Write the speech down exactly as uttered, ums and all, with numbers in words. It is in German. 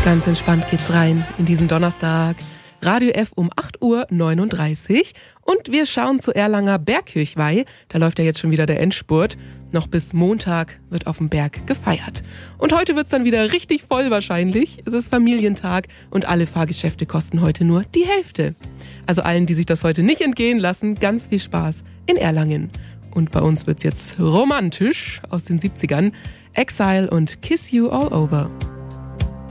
Ganz entspannt geht's rein in diesen Donnerstag. Radio F um acht Uhr neununddreißig und wir schauen zu Erlanger Bergkirchweih. Da läuft ja jetzt schon wieder der Endspurt. Noch bis Montag wird auf dem Berg gefeiert. Und heute wird's dann wieder richtig voll wahrscheinlich. Es ist Familientag und alle Fahrgeschäfte kosten heute nur die Hälfte. Also allen, die sich das heute nicht entgehen lassen, ganz viel Spaß in Erlangen. Und bei uns wird's jetzt romantisch aus den siebzigern. Exile und Kiss You All Over.